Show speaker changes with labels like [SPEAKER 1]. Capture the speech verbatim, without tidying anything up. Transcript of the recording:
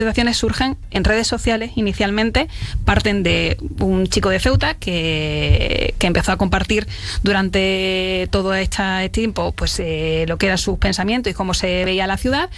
[SPEAKER 1] situaciones surgen en redes sociales inicialmente, parten de un chico de Ceuta que, que empezó a compartir durante todo este tiempo pues eh, lo que eran sus pensamientos y cómo se veía la ciudad,